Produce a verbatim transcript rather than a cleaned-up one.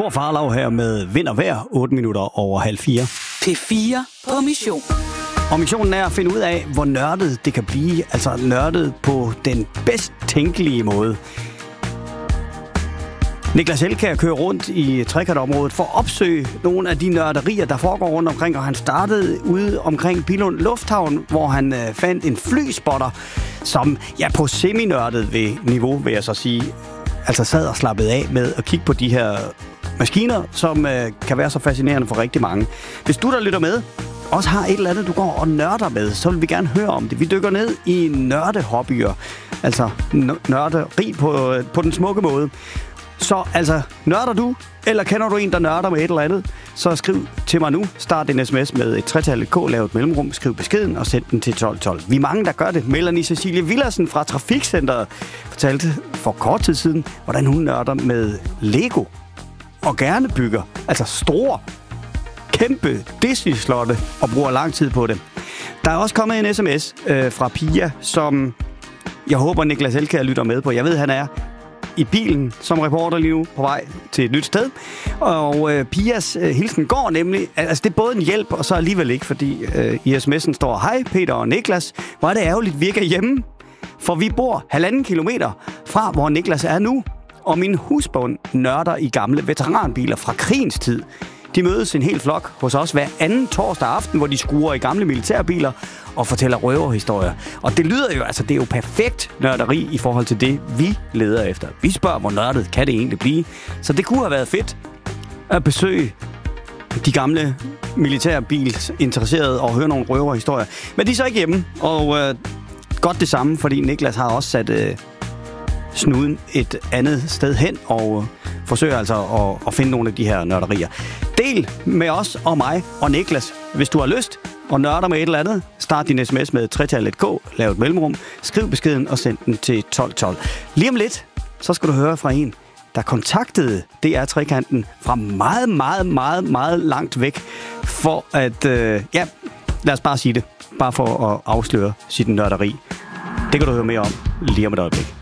Thor Farlov her med Vind og Vejr, otte minutter over halv fire. P fire på mission. Og missionen er at finde ud af, hvor nørdet det kan blive. Altså nørdet på den bedst tænkelige måde. Niklas Elkjær kører rundt i trekantområdet for at opsøge nogle af de nørderier, der foregår rundt omkring. Og han startede ude omkring Billund Lufthavn, hvor han øh, fandt en flyspotter, som ja, på seminørdet ved niveau, vil jeg så sige, altså sad og slappede af med at kigge på de her maskiner, som øh, kan være så fascinerende for rigtig mange. Hvis du, der lytter med, også har et eller andet, du går og nørder med, så vil vi gerne høre om det. Vi dykker ned i nørdehobbyer, altså nørderi på, på den smukke måde. Så altså, nørder du, eller kender du en, der nørder med et eller andet, så skriv til mig nu. Start en sms med et tretal K, lav et mellemrum, skriv beskeden og send den til tolv tolv. Vi er mange, der gør det. Melanie Cecilie Villersen fra Trafikcenteret fortalte for kort tid siden, hvordan hun nørder med Lego og gerne bygger, altså store, kæmpe Disney-slotte og bruger lang tid på det. Der er også kommet en sms øh, fra Pia, som jeg håber, Niklas Elkjær lytter med på. Jeg ved, han er i bilen som reporter lige nu på vej til et nyt sted. Og øh, Pias øh, hilsen går nemlig, altså det er både en hjælp, og så alligevel ikke, fordi øh, i sms'en står, hej Peter og Niklas, hvor er det ærgerligt, vi ikke er hjemme, for vi bor halvanden kilometer fra, hvor Niklas er nu, og min husbond nørder i gamle veteranbiler fra krigens tid. De mødes en hel flok hos os hver anden torsdag aften, hvor de skruer i gamle militærbiler og fortæller røverhistorier. Og det lyder jo, altså det er jo perfekt nørderi i forhold til det, vi leder efter. Vi spørger, hvor nørdet kan det egentlig blive. Så det kunne have været fedt at besøge de gamle militærbilsinteresserede og høre nogle røverhistorier. Men de er så ikke hjemme, og øh, godt det samme, fordi Niklas har også sat øh, snuden et andet sted hen og forsøger altså at, at finde nogle af de her nørderier. Del med os og mig og Niklas, hvis du har lyst og nørder med et eller andet. Start din sms med tretal K, lav et mellemrum, skriv beskeden og send den til tolv tolv. Lige om lidt, så skal du høre fra en, der kontaktede D R Trekanten fra meget, meget, meget, meget langt væk for at, øh, ja, lad os bare sige det, bare for at afsløre sit nørderi. Det kan du høre mere om lige om et øjeblik.